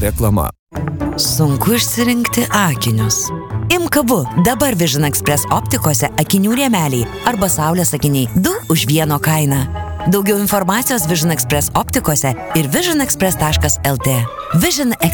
reklama. Sunku išsirinkti akinius. Imk abu, dabar Vision Express optikose akinių rėmeliai arba saulės akiniai 2 už 1 kainą. Daugiau informacijos Vision Express optikose ir visionexpress.lt. Vision